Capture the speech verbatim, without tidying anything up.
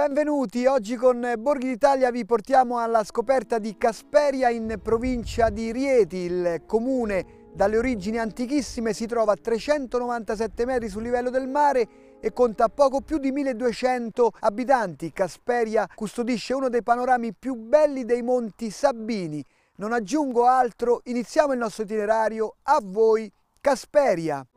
Benvenuti, oggi con Borghi d'Italia vi portiamo alla scoperta di Casperia in provincia di Rieti. Il comune dalle origini antichissime si trova a trecentonovantasette metri sul livello del mare e conta poco più di milleduecento abitanti. Casperia custodisce uno dei panorami più belli dei Monti Sabini. Non aggiungo altro, iniziamo il nostro itinerario. A voi Casperia!